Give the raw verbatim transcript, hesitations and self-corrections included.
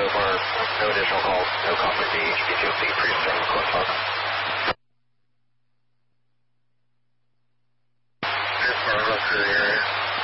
far, no additional calls, no conflict to H P two C, pre-storm, close talk. Here's our rough area.